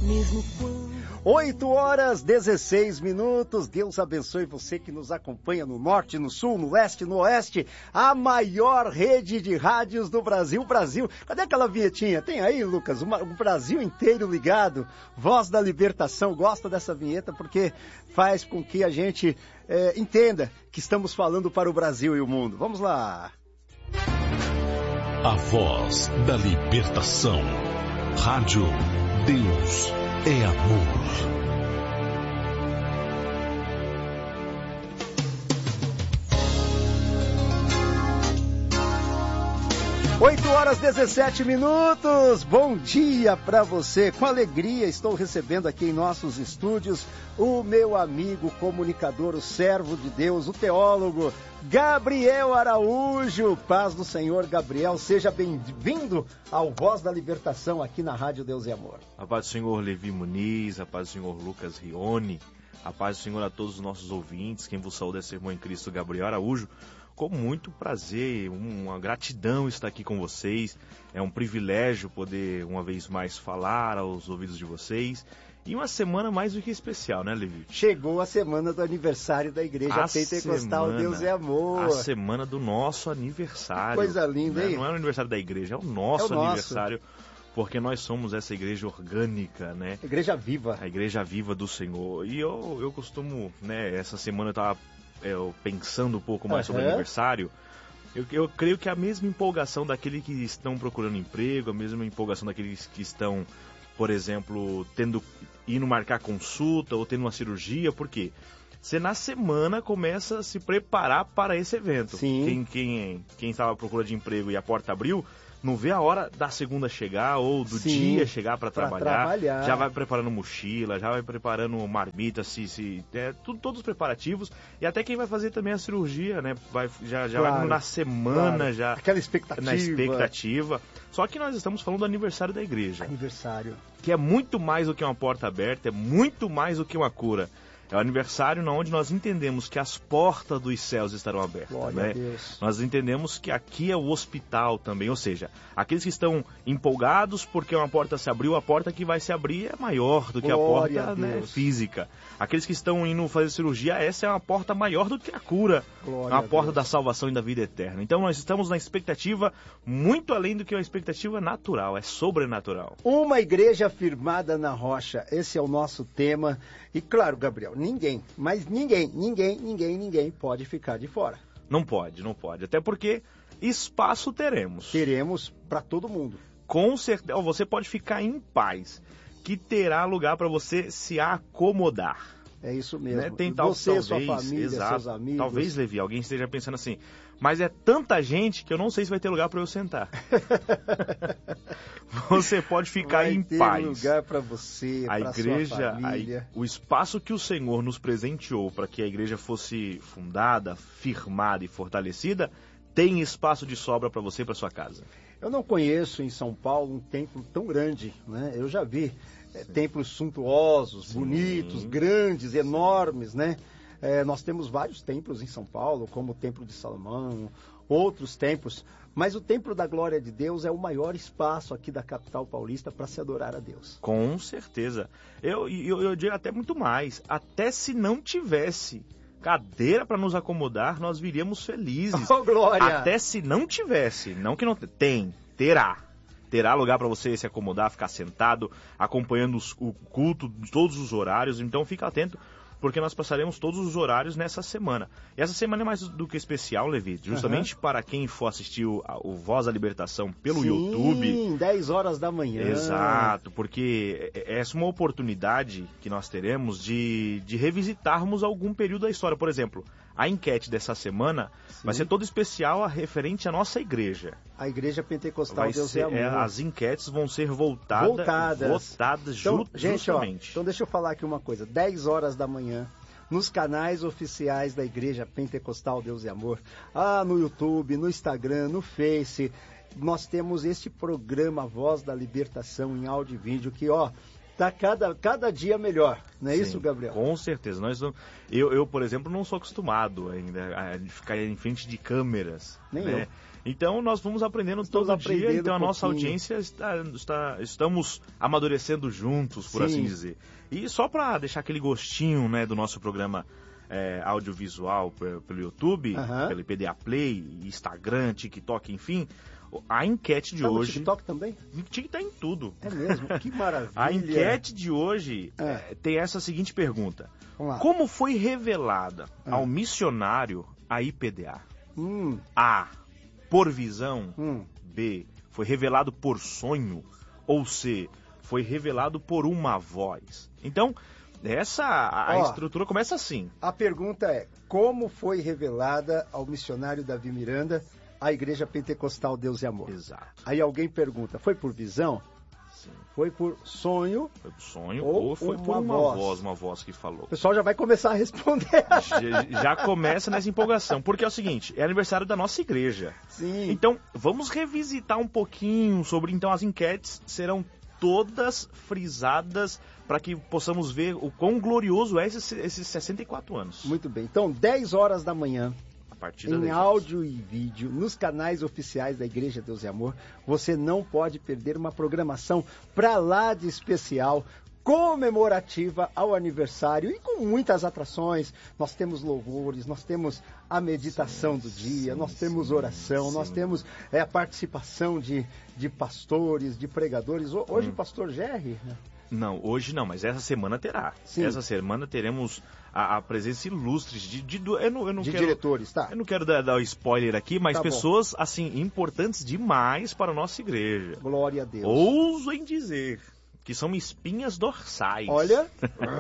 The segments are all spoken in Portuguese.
Mesmo quando 8h16. Deus abençoe você que nos acompanha no norte, no sul, no leste, no oeste. A maior rede de rádios do Brasil. Brasil, cadê aquela vinhetinha? Tem aí, Lucas? O Brasil inteiro ligado. Voz da Libertação. Gosta dessa vinheta porque faz com que a gente entenda que estamos falando para o Brasil e o mundo. Vamos lá. A Voz da Libertação. Rádio Deus é amor. 8h17. Bom dia para você. Com alegria estou recebendo aqui em nossos estúdios o meu amigo comunicador, o servo de Deus, o teólogo Gabriel Araújo. Paz do Senhor, Gabriel. Seja bem-vindo ao Voz da Libertação aqui na Rádio Deus e Amor. A paz do Senhor Levi Muniz, a paz do Senhor Lucas Rione, a paz do Senhor a todos os nossos ouvintes. Quem vos saúda é seu irmão em Cristo, Gabriel Araújo. Com muito prazer, uma gratidão estar aqui com vocês. É um privilégio poder, uma vez mais, falar aos ouvidos de vocês. E uma semana mais do que especial, né, Levi? Chegou a semana do aniversário da Igreja Pentecostal Deus é Amor. A semana do nosso aniversário. Coisa linda, hein? Não é o aniversário da igreja, é o nosso aniversário. Porque nós somos essa igreja orgânica, né? Igreja viva. A igreja viva do Senhor. E eu costumo, né, essa semana eu estava pensando um pouco mais sobre o aniversário. Eu creio que a mesma empolgação daqueles que estão procurando emprego, a mesma empolgação daqueles que estão, por exemplo, indo marcar consulta ou tendo uma cirurgia, porque você na semana começa a se preparar para esse evento. Sim. Quem estava à procura de emprego e a porta abriu, não vê a hora da segunda chegar ou do dia chegar para trabalhar. Já vai preparando mochila, já vai preparando marmita, todos os preparativos. E até quem vai fazer também a cirurgia, né? Vai na semana já. Aquela expectativa. Na expectativa. Só que nós estamos falando do aniversário da igreja. Aniversário. Que é muito mais do que uma porta aberta, é muito mais do que uma cura. É o aniversário onde nós entendemos que as portas dos céus estarão abertas. Glória a Deus. Nós entendemos que aqui é o hospital também, ou seja, aqueles que estão empolgados porque uma porta se abriu, a porta que vai se abrir é maior do que a porta física. Aqueles que estão indo fazer cirurgia, essa é uma porta maior do que a cura, a porta da salvação e da vida eterna. Então nós estamos na expectativa muito além do que uma expectativa natural, é sobrenatural. Uma igreja firmada na rocha, esse é o nosso tema. E claro, Gabriel, ninguém pode ficar de fora. Não pode. Até porque espaço teremos. Teremos para todo mundo. Com certeza, você pode ficar em paz, que terá lugar para você se acomodar. É isso mesmo. Né? Tem você, sua família, seus amigos. Talvez, Levi, alguém esteja pensando assim, mas é tanta gente que eu não sei se vai ter lugar para eu sentar. Você pode ficar em paz. Vai ter lugar para você, para sua família. O espaço que o Senhor nos presenteou para que a igreja fosse fundada, firmada e fortalecida, tem espaço de sobra para você e para sua casa. Eu não conheço em São Paulo um templo tão grande, né? Eu já vi templos suntuosos, bonitos, grandes, enormes, né? Nós temos vários templos em São Paulo, como o Templo de Salomão, outros templos, mas o Templo da Glória de Deus é o maior espaço aqui da capital paulista para se adorar a Deus. Com certeza. Eu digo até muito mais. Até se não tivesse cadeira para nos acomodar, nós viríamos felizes. Oh, glória! Até se não tivesse, não que não terá. Terá lugar para você se acomodar, ficar sentado, acompanhando o culto de todos os horários. Então fica atento, porque nós passaremos todos os horários nessa semana. E essa semana é mais do que especial, Levi, justamente para quem for assistir o Voz da Libertação pelo YouTube. Sim, 10 horas da manhã. Exato, porque essa é uma oportunidade que nós teremos de revisitarmos algum período da história. Por exemplo, a enquete dessa semana vai ser toda especial referente à nossa igreja. A Igreja Pentecostal Deus é Amor. As enquetes vão ser votadas então, justamente. Então deixa eu falar aqui uma coisa. 10 horas da manhã, nos canais oficiais da Igreja Pentecostal Deus é Amor, no YouTube, no Instagram, no Face, nós temos este programa Voz da Libertação em áudio e vídeo que, Tá cada dia melhor, não é Sim, isso, Gabriel? Com certeza. Eu, por exemplo, não sou acostumado ainda a ficar em frente de câmeras. Nem né? eu. Então nós vamos aprendendo Estamos todo dia, aprendendo então a um nossa pouquinho. audiência estamos amadurecendo juntos, por Sim. assim dizer. E só para deixar aquele gostinho, né, do nosso programa audiovisual pelo YouTube, pelo IPDA Play, Instagram, TikTok, enfim, a enquete de hoje... No TikTok também? TikTok tá em tudo. É mesmo? Que maravilha. A enquete de hoje tem essa seguinte pergunta. Vamos lá. Como foi revelada ao missionário a IPDA? A. Por visão. B. Foi revelado por sonho. Ou C. Foi revelado por uma voz. Então, a estrutura começa assim. A pergunta é, como foi revelada ao missionário Davi Miranda a Igreja Pentecostal Deus e Amor? Exato. Aí alguém pergunta, foi por visão? Sim. Foi por sonho? Foi por sonho ou foi por uma voz que falou? O pessoal já vai começar a responder. Já começa nessa empolgação, porque é o seguinte, é aniversário da nossa igreja. Sim. Então, vamos revisitar um pouquinho sobre, então as enquetes serão todas frisadas para que possamos ver o quão glorioso é esses 64 anos. Muito bem, então 10 horas da manhã, em áudio e vídeo, nos canais oficiais da Igreja Deus e Amor, você não pode perder uma programação pra lá de especial, comemorativa ao aniversário e com muitas atrações. Nós temos louvores, nós temos a meditação do dia, nós temos oração, nós temos a participação de pastores, de pregadores. Hoje o pastor Jerry... Não, hoje não, mas essa semana terá. Sim. Essa semana teremos a presença ilustre de diretores, tá? Eu não quero dar spoiler aqui, mas tá pessoas, assim, importantes demais para a nossa igreja. Glória a Deus. Ouso em dizer que são espinhas dorsais. Olha,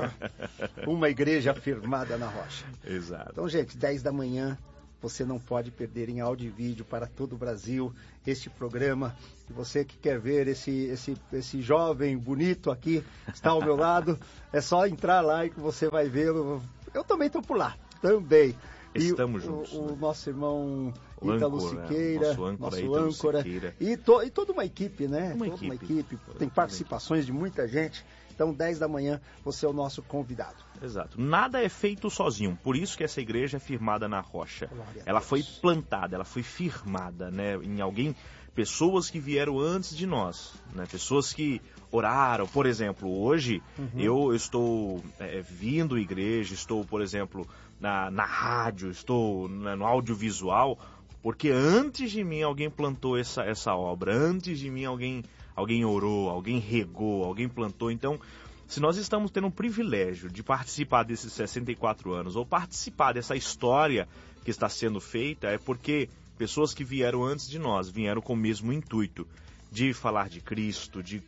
uma igreja firmada na rocha. Exato. Então, gente, 10 da manhã, você não pode perder em áudio e vídeo para todo o Brasil este programa. E você que quer ver esse jovem bonito aqui, que está ao meu lado, é só entrar lá e que você vai vê-lo. Eu também estou por lá, também. Estamos juntos. O nosso irmão Ítalo Siqueira, nosso âncora. E toda uma equipe, né? Toda uma equipe. Tem participações de muita gente. Então, 10 da manhã, você é o nosso convidado. Exato. Nada é feito sozinho. Por isso que essa igreja é firmada na rocha. Ela foi plantada, ela foi firmada, né, em alguém, pessoas que vieram antes de nós, né, pessoas que oraram. Por exemplo, hoje eu estou vindo à igreja, estou, por exemplo, na rádio, estou no audiovisual, porque antes de mim alguém plantou essa obra, antes de mim alguém orou, alguém regou, alguém plantou. Então, se nós estamos tendo o privilégio de participar desses 64 anos, ou participar dessa história que está sendo feita, é porque pessoas que vieram antes de nós, vieram com o mesmo intuito de falar de Cristo, de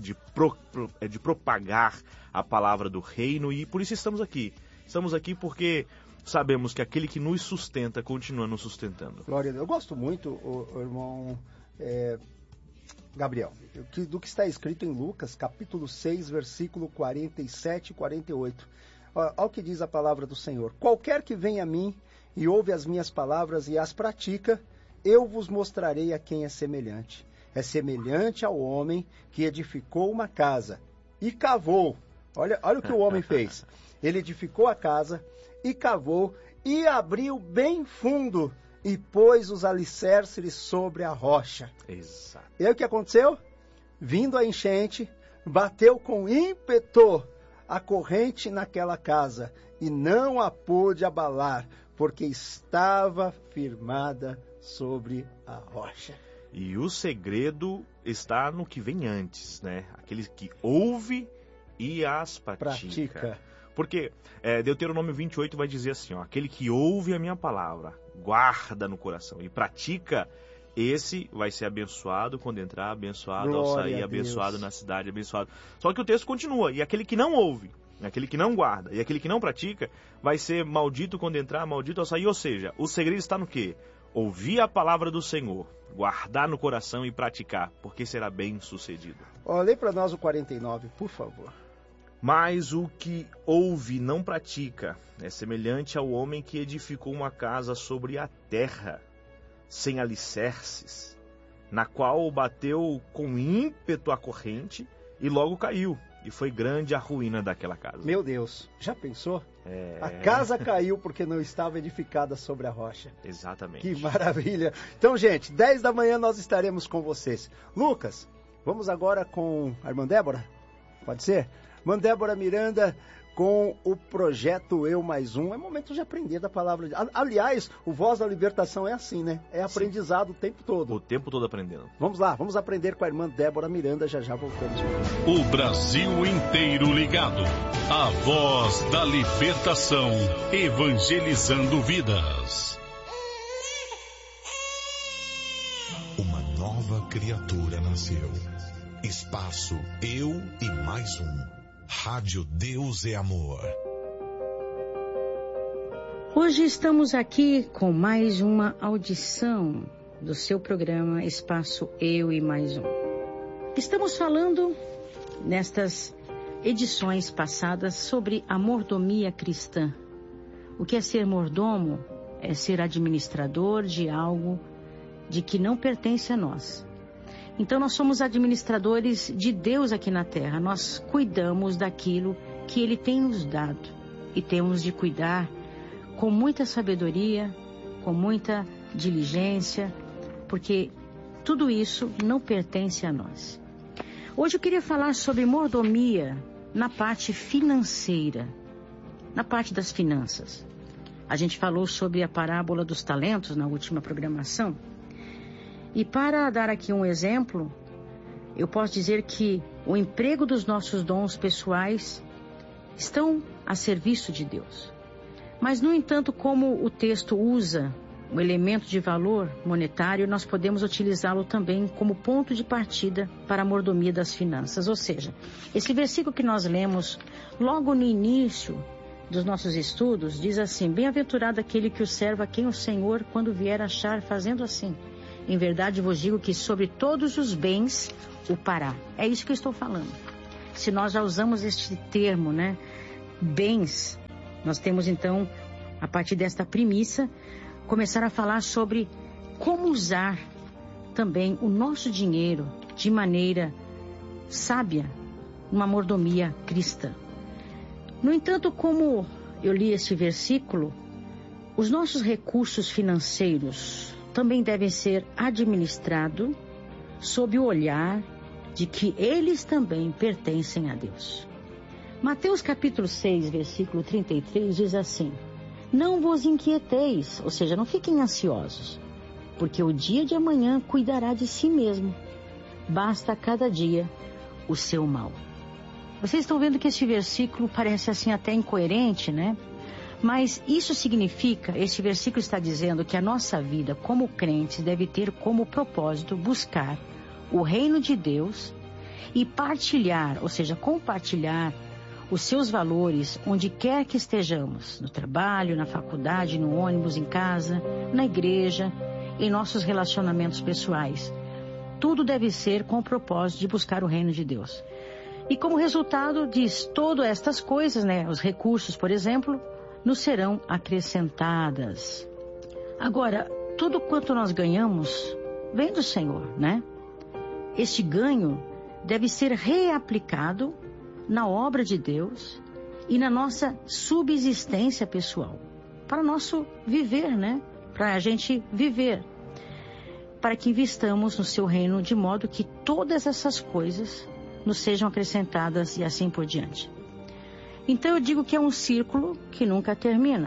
propagar a palavra do reino, e por isso estamos aqui. Estamos aqui porque sabemos que aquele que nos sustenta continua nos sustentando. Glória a Deus. Eu gosto muito, o irmão... Gabriel, do que está escrito em Lucas, capítulo 6, versículo 47 e 48. Olha o que diz a palavra do Senhor. Qualquer que vem a mim e ouve as minhas palavras e as pratica, eu vos mostrarei a quem é semelhante. É semelhante ao homem que edificou uma casa e cavou. Olha o que o homem fez. Ele edificou a casa e cavou e abriu bem fundo e pôs os alicerces sobre a rocha. Exato. E aí o que aconteceu? Vindo a enchente, bateu com ímpeto a corrente naquela casa e não a pôde abalar, porque estava firmada sobre a rocha. E o segredo está no que vem antes, né? Aquele que ouve e as pratica. Porque Deuteronômio 28 vai dizer assim, ó, aquele que ouve a minha palavra, guarda no coração e pratica, esse vai ser abençoado quando entrar, abençoado ao sair, abençoado na cidade, abençoado. Só que o texto continua, e aquele que não ouve, aquele que não guarda e aquele que não pratica, vai ser maldito quando entrar, maldito ao sair. Ou seja, o segredo está no quê? Ouvir a palavra do Senhor, guardar no coração e praticar, porque será bem sucedido. Lê para nós o 49, por favor. Mas o que ouve e não pratica é semelhante ao homem que edificou uma casa sobre a terra, sem alicerces, na qual bateu com ímpeto a corrente e logo caiu. e foi grande a ruína daquela casa. Meu Deus, já pensou? A casa caiu porque não estava edificada sobre a rocha. Exatamente. Que maravilha. Então, gente, 10 da manhã nós estaremos com vocês. Lucas, vamos agora com a irmã Débora? Pode ser? Irmã Débora Miranda, com o projeto Eu Mais Um. É momento de aprender da palavra de Deus. Aliás, o Voz da Libertação é assim, né? É aprendizado o tempo todo. O tempo todo aprendendo. Vamos lá, vamos aprender com a irmã Débora Miranda. Já voltamos. O Brasil inteiro ligado. A Voz da Libertação. Evangelizando vidas. Uma nova criatura nasceu. Espaço Eu e Mais Um. Rádio Deus é Amor. Hoje estamos aqui com mais uma audição do seu programa Espaço Eu e Mais Um. Estamos falando nestas edições passadas sobre a mordomia cristã. O que é ser mordomo? É ser administrador de algo de que não pertence a nós. Então nós somos administradores de Deus aqui na terra. Nós cuidamos daquilo que Ele tem nos dado. E temos de cuidar com muita sabedoria, com muita diligência, porque tudo isso não pertence a nós. Hoje eu queria falar sobre mordomia na parte financeira, na parte das finanças. A gente falou sobre a parábola dos talentos na última programação. E para dar aqui um exemplo, eu posso dizer que o emprego dos nossos dons pessoais estão a serviço de Deus. Mas, no entanto, como o texto usa o elemento de valor monetário, nós podemos utilizá-lo também como ponto de partida para a mordomia das finanças. Ou seja, esse versículo que nós lemos logo no início dos nossos estudos diz assim: bem-aventurado aquele que o serve a quem o Senhor, quando vier achar, fazendo assim. Em verdade vos digo que sobre todos os bens o pará. É isso que eu estou falando. Se nós já usamos este termo, né? Bens, nós temos então, a partir desta premissa, começar a falar sobre como usar também o nosso dinheiro de maneira sábia, numa mordomia cristã. No entanto, como eu li este versículo, os nossos recursos financeiros também devem ser administrados sob o olhar de que eles também pertencem a Deus. Mateus capítulo 6, versículo 33 diz assim: não vos inquieteis, ou seja, não fiquem ansiosos, porque o dia de amanhã cuidará de si mesmo. Basta a cada dia o seu mal. Vocês estão vendo que esse versículo parece assim até incoerente, né? Mas isso significa, este versículo está dizendo que a nossa vida como crentes deve ter como propósito buscar o reino de Deus e partilhar, ou seja, compartilhar os seus valores onde quer que estejamos, no trabalho, na faculdade, no ônibus, em casa, na igreja, em nossos relacionamentos pessoais. Tudo deve ser com o propósito de buscar o reino de Deus. E como resultado diz, todas estas coisas, né, os recursos, por exemplo, nos serão acrescentadas. Agora, tudo quanto nós ganhamos vem do Senhor, né? Este ganho deve ser reaplicado na obra de Deus e na nossa subsistência pessoal, para o nosso viver, né? Para a gente viver, para que investamos no seu reino de modo que todas essas coisas nos sejam acrescentadas e assim por diante. Então eu digo que é um círculo que nunca termina.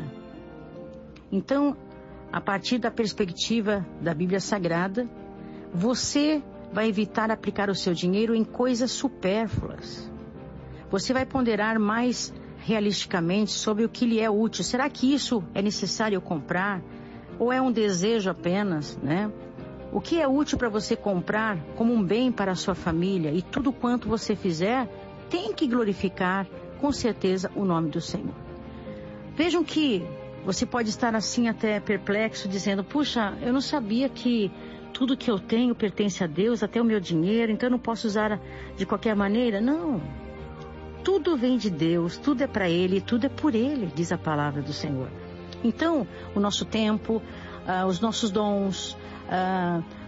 Então, a partir da perspectiva da Bíblia Sagrada, você vai evitar aplicar o seu dinheiro em coisas supérfluas. Você vai ponderar mais realisticamente sobre o que lhe é útil. Será que isso é necessário comprar? Ou é um desejo apenas, né? O que é útil para você comprar como um bem para a sua família? E tudo quanto você fizer tem que glorificar com certeza o nome do Senhor. Vejam que você pode estar assim até perplexo, dizendo: puxa, eu não sabia que tudo que eu tenho pertence a Deus, até o meu dinheiro, então eu não posso usar de qualquer maneira. Não, tudo vem de Deus, tudo é para Ele, tudo é por Ele, diz a palavra do Senhor. Então, o nosso tempo, os nossos dons,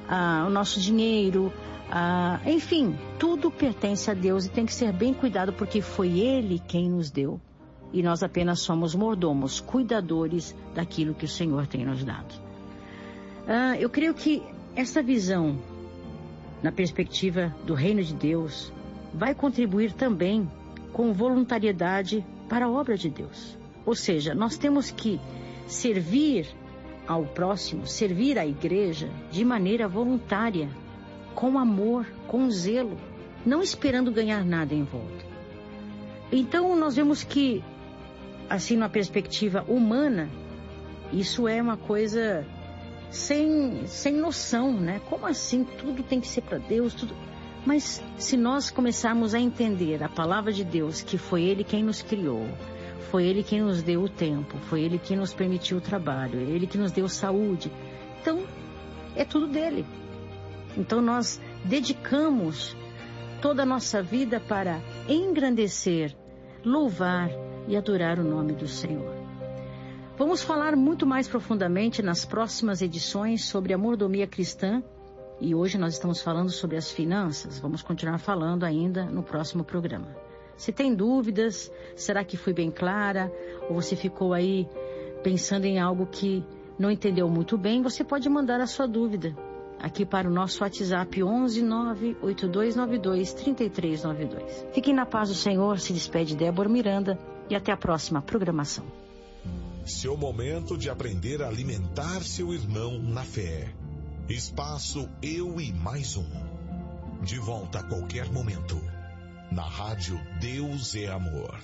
o nosso dinheiro, enfim, tudo pertence a Deus e tem que ser bem cuidado, porque foi Ele quem nos deu. E nós apenas somos mordomos, cuidadores daquilo que o Senhor tem nos dado. Eu creio que essa visão, na perspectiva do reino de Deus, vai contribuir também com voluntariedade para a obra de Deus. Ou seja, nós temos que servir ao próximo, servir à igreja de maneira voluntária, com amor, com zelo, não esperando ganhar nada em volta. Então nós vemos que, assim, na perspectiva humana, isso é uma coisa sem noção, né? Como assim? Tudo tem que ser para Deus, tudo... Mas se nós começarmos a entender a palavra de Deus, que foi Ele quem nos criou, foi Ele quem nos deu o tempo, foi Ele quem nos permitiu o trabalho, Ele que nos deu saúde, então é tudo dele. Então nós dedicamos toda a nossa vida para engrandecer, louvar e adorar o nome do Senhor. Vamos falar muito mais profundamente nas próximas edições sobre a mordomia cristã, e hoje nós estamos falando sobre as finanças. Vamos continuar falando ainda no próximo programa. Se tem dúvidas, será que fui bem clara, ou você ficou aí pensando em algo que não entendeu muito bem, você pode mandar a sua dúvida aqui para o nosso WhatsApp 11 98292 3392. Fiquem na paz do Senhor, se despede Débora Miranda e até a próxima programação. Seu momento de aprender a alimentar seu irmão na fé. Espaço Eu e Mais Um. De volta a qualquer momento. Na rádio Deus é Amor.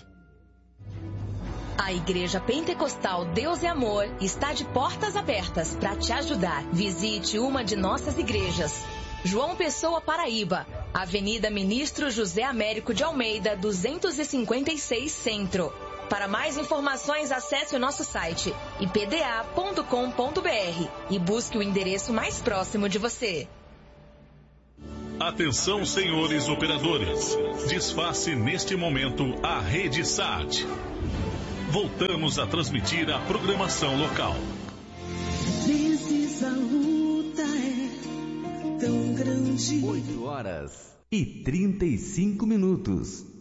A Igreja Pentecostal Deus é Amor está de portas abertas para te ajudar. Visite uma de nossas igrejas. João Pessoa, Paraíba, Avenida Ministro José Américo de Almeida, 256 Centro. Para mais informações, acesse o nosso site ipda.com.br e busque o endereço mais próximo de você. Atenção, senhores operadores. Desface neste momento a rede SAT. Voltamos a transmitir a programação local. Às vezes a luta é tão grande. 8 horas e 35 minutos.